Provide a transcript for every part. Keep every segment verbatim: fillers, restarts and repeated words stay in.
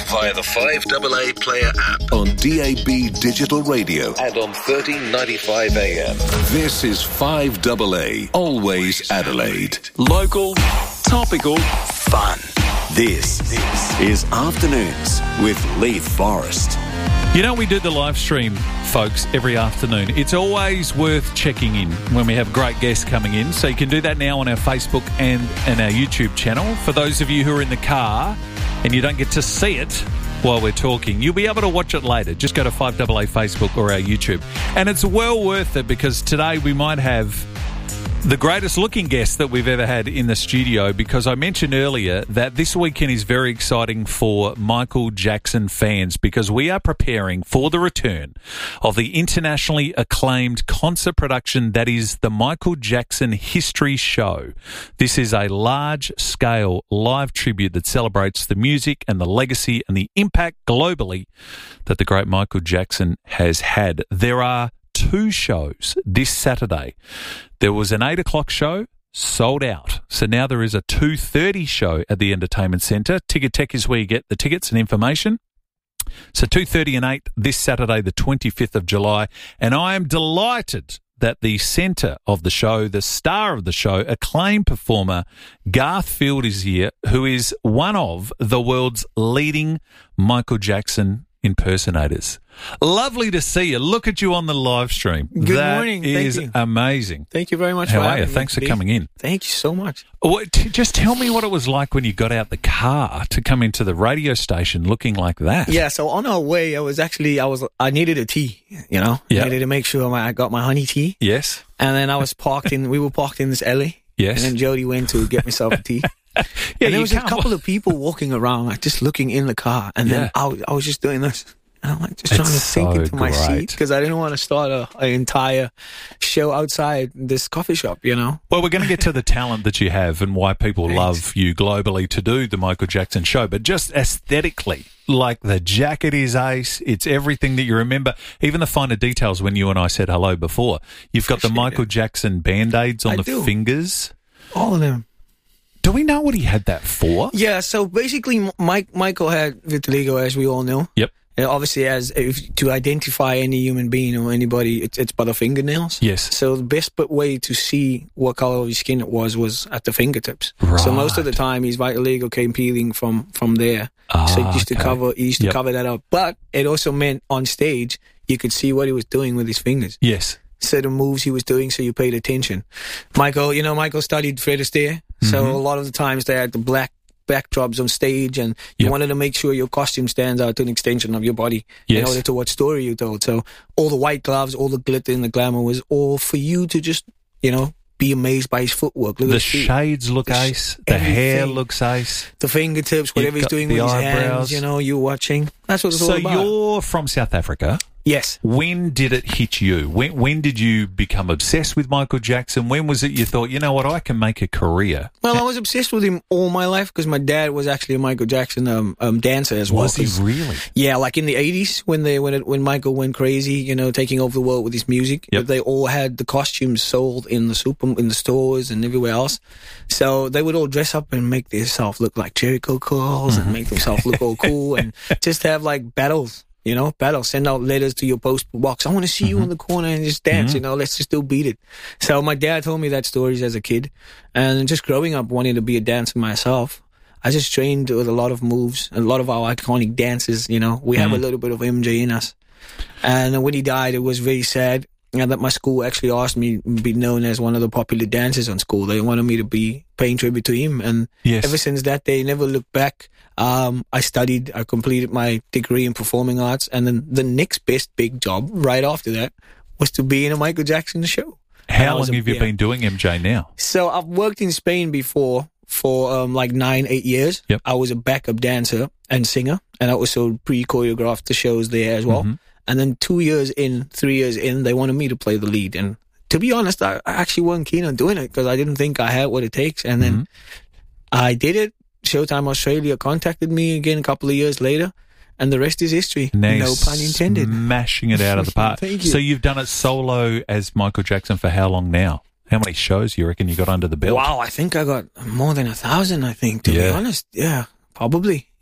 via the five A A Player app on D A B Digital Radio and on thirteen ninety-five A M. This is five A A, always Adelaide. Local, topical, fun. This is Afternoons with Leith Forrest. You know, we do the live stream, folks, every afternoon. It's always worth checking in when we have great guests coming in. So you can do that now on our Facebook and, and our YouTube channel. For those of you who are in the car and you don't get to see it while we're talking, you'll be able to watch it later. Just go to five A A Facebook or our YouTube. And it's well worth it because today we might have the greatest looking guest that we've ever had in the studio, because I mentioned earlier that this weekend is very exciting for Michael Jackson fans because we are preparing for the return of the internationally acclaimed concert production that is the Michael Jackson History Show. This is a large-scale live tribute that celebrates the music and the legacy and the impact globally that the great Michael Jackson has had. There are two shows this Saturday. There was an eight o'clock show, sold out. So now there is a two thirty show at the Entertainment Centre. Ticket Tech is where you get the tickets and information. So two thirty and eight this Saturday, the twenty-fifth of July. And I am delighted that the centre of the show, the star of the show, acclaimed performer Garth Field is here, who is one of the world's leading Michael Jackson impersonators. Lovely to see you. Look at you on the live stream. Good that morning. That is Thank you. amazing. Thank you very much How for are having you? me. Thanks for coming in. Thank you so much. What, t- just tell me what it was like when you got out the car to come into the radio station looking like that. Yeah, so on our way, I was actually, I was, I needed a tea, you know? Yeah. I needed to make sure my, I got my honey tea. Yes. And then I was parked in, we were parked in this alley. Yes. And then Jody went to get myself a tea. Yeah, and there you was a can't- couple of people walking around, like just looking in the car. And then Yeah. I, was- I was just doing this. And I'm like just trying It's to sink so into my great. seat because I didn't want to start a, an entire show outside this coffee shop, you know? Well, we're going to get to the talent that you have and why people Thanks. love you globally to do the Michael Jackson show. But just aesthetically, like the jacket is ace. It's everything that you remember, even the finer details when you and I said hello before. You've got the Appreciate Michael it. Jackson Band-Aids on I the do. fingers. All of them. Do we know what he had that for? Yeah, so basically, Mike, Michael had vitiligo, as we all know. Yep. And obviously, as if, to identify any human being or anybody, it's, it's by the fingernails. Yes. So the best way to see what color of his skin it was was at the fingertips. Right. So most of the time, his vitiligo came peeling from from there. Ah, so he used to okay. cover, he used to Yep. cover that up. But it also meant on stage you could see what he was doing with his fingers. Yes. So the moves he was doing, so you paid attention. Michael, you know, Michael studied Fred Astaire. So Mm-hmm. a lot of the times they had the black backdrops on stage, and you Yep. wanted to make sure your costume stands out to an extension of your body Yes. in order to what story you told. So all the white gloves, all the glitter and the glamour was all for you to just, you know, be amazed by his footwork. Look at The his feet. shades look The sh- ace. The hair everything. looks ace. The fingertips, whatever he's got doing the with his eyebrows. hands, you know, you're watching. That's what it's So all about. you're from South Africa. Yes. When did it hit you? When when did you become obsessed with Michael Jackson? When was it you thought, you know what, I can make a career? Well, I was obsessed with him all my life because my dad was actually a Michael Jackson um, um, dancer as well. Was he 'Cause- really? Yeah, like in the eighties when they when it, when Michael went crazy, you know, taking over the world with his music. Yep. They all had the costumes sold in the super in the stores and everywhere else. So they would all dress up and make themselves look like Jericho curls and make themselves look all cool and just have like battles. You know, battles. Send out letters to your post box. I want to see you in the corner and just dance. You know, let's just do beat it. So my dad told me that stories as a kid, and just growing up wanting to be a dancer myself. I just trained with a lot of moves, a lot of our iconic dances. You know, we have a little bit of M J in us. And when he died, it was very sad. And that my school actually asked me to be known as one of the popular dancers on school. They wanted me to be paying tribute to him. And Yes. ever since that day, never looked back. Um, I studied, I completed my degree in performing arts. And then the next best big job right after that was to be in a Michael Jackson show. And I How was long a- have you yeah. been doing M J now? So I've worked in Spain before for um, like nine, eight years. Yep. I was a backup dancer and singer, and I also pre-choreographed the shows there as well. Mhm. And then two years in, three years in, they wanted me to play the lead. And to be honest, I, I actually wasn't keen on doing it because I didn't think I had what it takes. And then Mhm. I did it. Showtime Australia contacted me again a couple of years later, and the rest is history. Now no you're pun intended. Smashing it out of the park. Thank you. So you've done it solo as Michael Jackson for how long now? How many shows you reckon you got under the belt? Wow, I think I got more than a thousand, I think, to be Yeah. honest. Yeah, probably.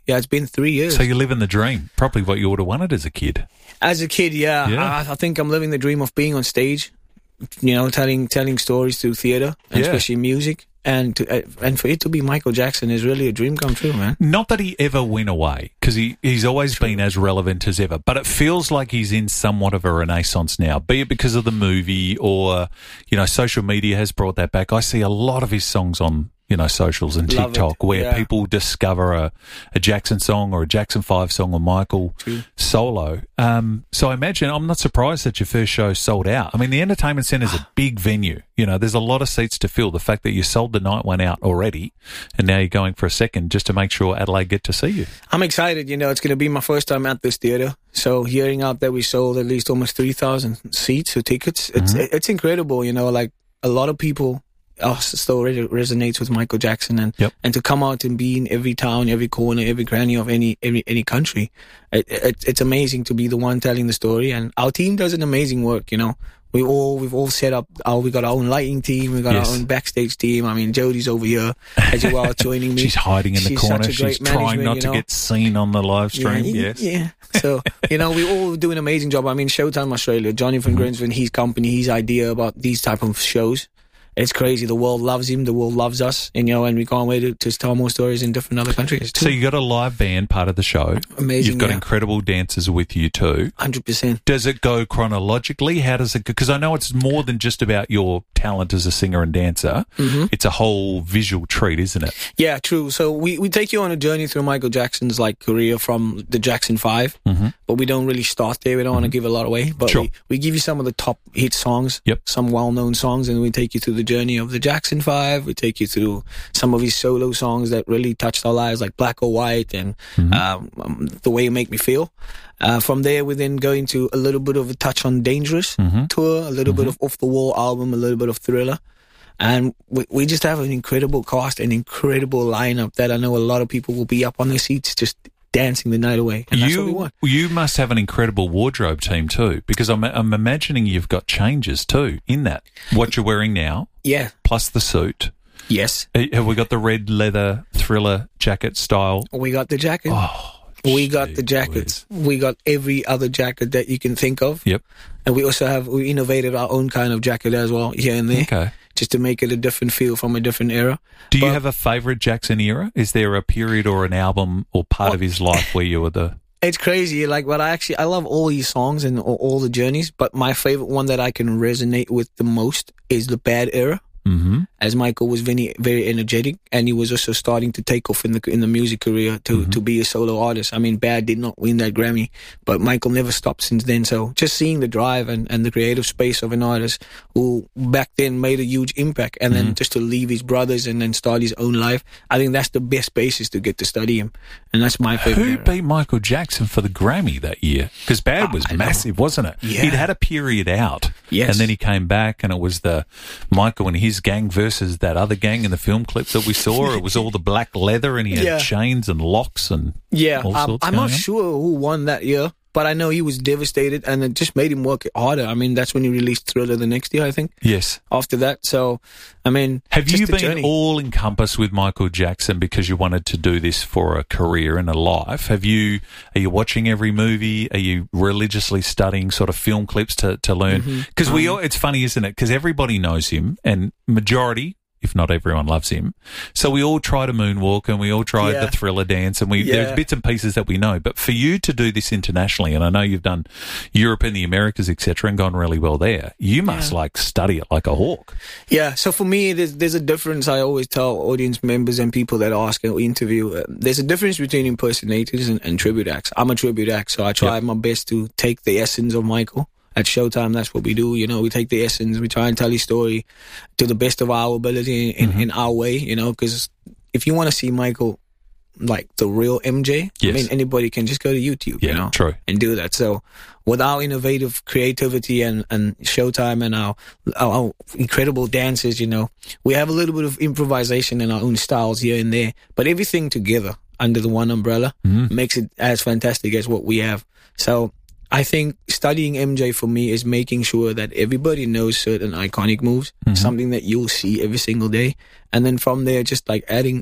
Yeah, it's been three years. So you're living the dream, probably what you would have wanted as a kid. As a kid, yeah. Yeah. I, I think I'm living the dream of being on stage, you know, telling telling stories through theatre, and Yeah. especially music. And to, uh, and for it to be Michael Jackson is really a dream come true, man. Not that he ever went away, because he, he's always been as relevant as ever, but it feels like he's in somewhat of a renaissance now, be it because of the movie or, you know, social media has brought that back. I see a lot of his songs on, you know, socials and Love TikTok it. where Yeah. people discover a, a Jackson song or a Jackson five song or Michael True. solo. Um, so I imagine, I'm not surprised that your first show sold out. I mean, the Entertainment Centre is a big venue. You know, there's a lot of seats to fill. The fact that you sold the night one out already and now you're going for a second just to make sure Adelaide get to see you. I'm excited. You know, it's going to be my first time at this theatre. So hearing out that we sold at least almost three thousand seats or tickets, it's Mm-hmm. it's incredible. You know, like a lot of people uh, still re- resonates with Michael Jackson, and Yep. and to come out and be in every town, every corner, every cranny of any any, any country, it, it, it's amazing to be the one telling the story. And our team does an amazing work. You know, we all we've all set up. Our, we got our own lighting team. We got Yes. our own backstage team. I mean, Jodie's over here as well joining me. She's hiding in the She's corner. such a great She's trying management, not you to know. get seen on the live stream. Yeah, yes. yeah. So, you know, we all do an amazing job. I mean, Showtime Australia, Johnny van Mm-hmm. Grinsven, his company, his idea about these type of shows. It's crazy. The world loves him. The world loves us. And, you know, and we can't wait to, to tell more stories in different other countries too. So you got a live band part of the show. Amazing, You've got yeah. incredible dancers with you too. one hundred percent. Does it go chronologically? How does it go? Because I know it's more than just about your talent as a singer and dancer. Mm-hmm. It's a whole visual treat, isn't it? Yeah, true. So we, we take you on a journey through Michael Jackson's like career from the Jackson five, Mm-hmm. but we don't really start there. We don't want to give a lot away, but Sure. we, we give you some of the top hit songs, Yep. some well-known songs, and we take you through the journey of the Jackson five. We take you through some of his solo songs that really touched our lives, like Black or White and Mm-hmm. um, um, The Way You Make Me Feel. Uh, from there, we then go into a little bit of a touch on Dangerous Mm-hmm. tour, a little bit of Off the Wall album, a little bit of Thriller. And we, we just have an incredible cast, an incredible lineup that I know a lot of people will be up on their seats just dancing the night away. And that's what we You want. you must have an incredible wardrobe team too, because I'm I'm imagining you've got changes too in that. What you're wearing now, Yeah. plus the suit. Yes. Uh, Have we got the red leather Thriller jacket style? We got the jacket. Oh, we got the gee jackets. We got every other jacket that you can think of. Yep. And we also have, we innovated our own kind of jacket as well here and there. Okay. Just to make it a different feel from a different era. Do you But- have a favourite Jackson era? Is there a period or an album or part of his life where you were the... It's crazy. Like, but I actually, I love all these songs and all, all the journeys, but my favorite one that I can resonate with the most is the Bad era. Mm-hmm. As Michael was very, very energetic, and he was also starting to take off in the in the music career to, Mm-hmm. to be a solo artist. I mean, Bad did not win that Grammy, but Michael never stopped since then. So just seeing the drive and, and the creative space of an artist who back then made a huge impact, and Mm-hmm. then just to leave his brothers and then start his own life, I think that's the best basis to get to study him, and that's my favorite. Who era. beat Michael Jackson for the Grammy that year? Because Bad was I know. massive, wasn't it? Yeah. He'd had a period out. Yes. And then he came back and it was the Michael and his gang versus that other gang in the film clip that we saw. It was all the black leather and he had Yeah. chains and locks and Yeah, all um, sorts I'm going not on. sure who won that year, but I know he was devastated, and it just made him work harder. I mean, that's when he released Thriller the next year, I think, Yes. after that. So, I mean, Have just you the been journey. all encompassed with Michael Jackson because you wanted to do this for a career and a life? Have you? Are you watching every movie? Are you religiously studying sort of film clips to to learn? Because we, all, it's funny, isn't it? Because everybody knows him, and majority, if not everyone, loves him. So we all try to moonwalk and we all try Yeah. the Thriller dance, and we Yeah. there's bits and pieces that we know. But for you to do this internationally, and I know you've done Europe and the Americas, et cetera, and gone really well there, you must like study it like a hawk. Yeah, so for me, there's, there's a difference. I always tell audience members and people that ask or interview, uh, there's a difference between impersonators and, and tribute acts. I'm a tribute act, so I try Yep. my best to take the essence of Michael. At Showtime, that's what we do. You know, we take the essence, we try and tell his story to the best of our ability in, in our way, you know, because if you want to see Michael like the real M J, Yes. I mean, anybody can just go to YouTube, Yeah, you know, true. and do that. So with our innovative creativity and, and Showtime and our, our, our incredible dances, you know, we have a little bit of improvisation in our own styles here and there, but everything together under the one umbrella makes it as fantastic as what we have. So I think studying M J for me is making sure that everybody knows certain iconic moves, something that you'll see every single day. And then from there, just like adding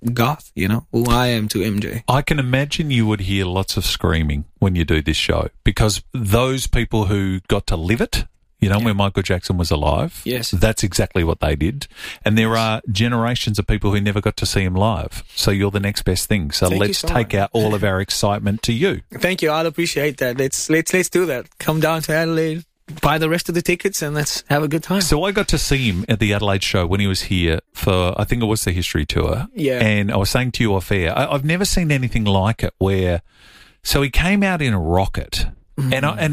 Garth, you know, who I am to M J. I can imagine you would hear lots of screaming when you do this show because those people who got to live it, you know, yeah. when Michael Jackson was alive, yes, that's exactly what they did. And there are generations of people who never got to see him live. So you're the next best thing. So Thank let's so take much. out all of our excitement to you. Thank you. I'd appreciate that. Let's let's let's do that. Come down to Adelaide, buy the rest of the tickets, and let's have a good time. So I got to see him at the Adelaide show when he was here for, I think it was the History Tour. Yeah. And I was saying to you off air, I, I've never seen anything like it where, so he came out in a rocket. Mm-hmm. And I, and